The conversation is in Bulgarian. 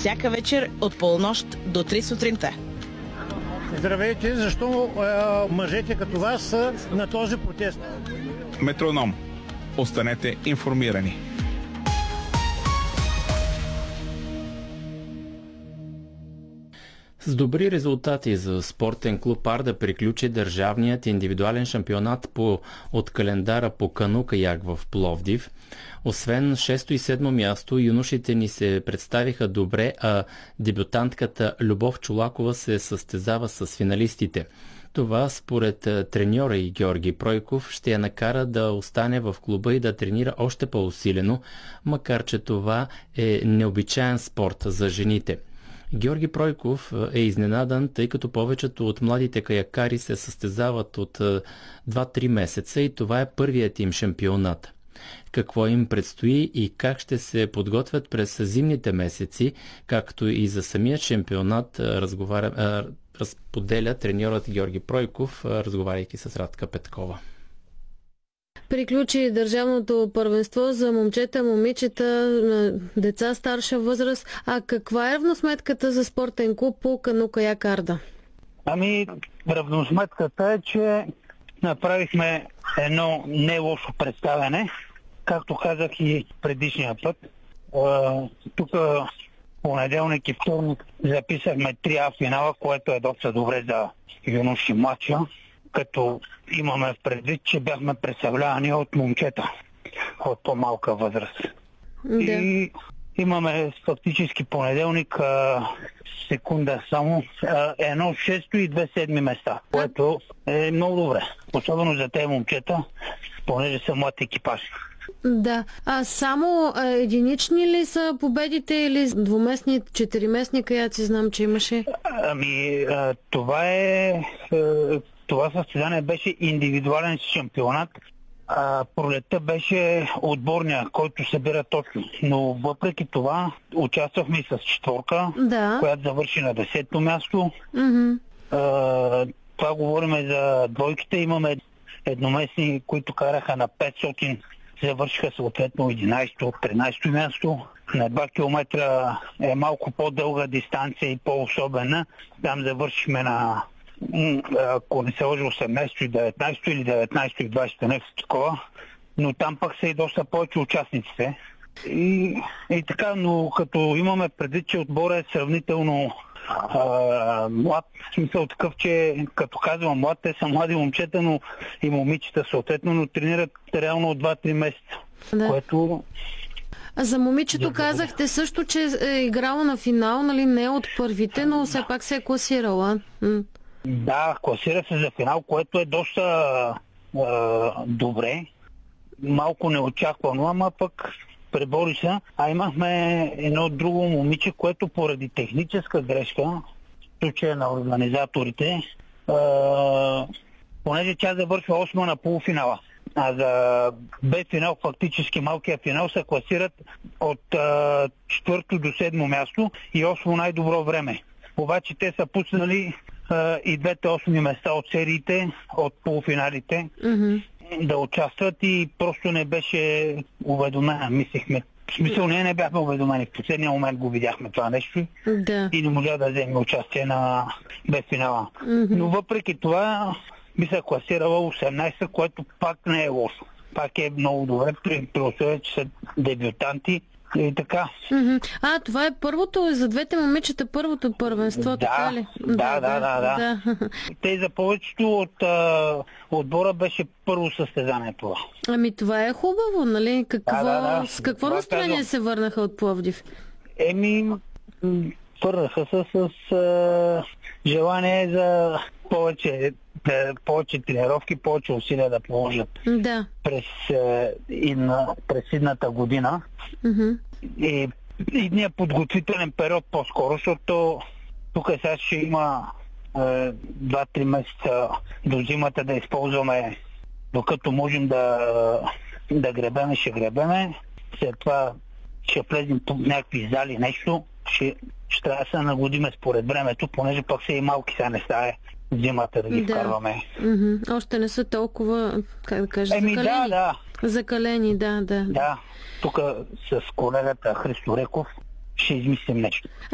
всяка вечер от полунощ до 3 сутринта. Здравейте, защо мъжете като вас са на този протест? Метроном. Останете информирани. С добри резултати за спортен клуб Арда приключи държавният индивидуален шампионат от календара по кану-каяк в Пловдив. Освен 6 и 7 място, юношите ни се представиха добре, а дебютантката Любов Чолакова се състезава с финалистите. Това, според треньора и Георги Пройков, ще я накара да остане в клуба и да тренира още по-усилено, макар че това е необичаен спорт за жените. Георги Пройков е изненадан, тъй като повечето от младите каякари се състезават от 2-3 месеца и това е първият им шампионат. Какво им предстои и как ще се подготвят през зимните месеци, както и за самият шампионат, разподеля треньорът Георги Пройков, разговаряйки с Радка Петкова. Приключи държавното първенство за момчета, момичета, деца старша възраст. А каква е равносметката за спортен клуб по кану-каяк Арда? Равносметката е, че направихме едно не лошо представяне, както казах и предишния път. Тук понеделник и вторник записахме 3А финала, което е доста добре за юноши матча, като имаме в предвид, че бяхме представлявани от момчета от по-малка възраст. Да. И имаме фактически понеделник секунда само 1-6 и 2-7 места, което е много добре. Особено за тези момчета, понеже са млад екипаж. Да. А само единични ли са победите или двуместни, четириместни каяци, знам, че имаше? Това състезание беше индивидуален шампионат. Пролетта беше отборния, който събира точно. Но въпреки това участвахме и с четворка, която завърши на 10-то място. Mm-hmm. Това говорим за двойките. Имаме едноместни, които караха на 500, завършиха съответно 11-то, 13-то място. На 2 км е малко по-дълга дистанция и по-особена. Там завършихме на, ако не се лъжа, 18-то и 19-то или 19-то и 20-то, нещо такова. Но там пък са и доста повече участниците. И така, но като имаме предвид, че отборът е сравнително млад, в смисъл такъв, че като казвам млад, те са млади момчета, но и момичета съответно, но тренират реално от 2-3 месеца. Да. Което... А за момичето казахте също, че е играла на финал, нали, не от първите, но все пак се е класирала. Да, класира се за финал, което е доста добре. Малко неочаквано, ама пък пребори се. А имахме едно друго момиче, което поради техническа грешка, в случая на организаторите, понеже тя завършва 8 на полуфинала. А за Б-финал, фактически малкия финал, се класират от 4 до 7 място и 8 най-добро време. Обаче те са пуснали и двете 8 места от сериите, от полуфиналите, да участват и просто не беше уведомена. Мислихме, в смисъл не бяхме уведомени. В последния момент го видяхме това нещо и не можа да вземе участие на Б-финала. Но въпреки това би се класирала 18, което пак не е лошо. Пак е много добре, при условие, че са дебютанти и така. Това е първото, за двете момичета първото първенство, така ли? Да. Те за повечето от отбора беше първо състезание това. Това е хубаво, нали? С какво настроение се върнаха от Пловдив? Върнаха се с желание за повече тренировки, повече усилия да положат през идната година. И ние подготвителен период по-скоро, защото тук сега ще има 2-3 месеца до зимата да използваме, докато можем да гребеме, ще гребеме. След това ще влезем по някакви зали, нещо. Ще трябва да се нагодиме според времето, понеже пък са и малки, сега не става зимата да ги вкарваме. Още не са толкова, как да кажа, закалени. Закалени, да. Да, тук с колегата Христо Реков ще измислим нещо.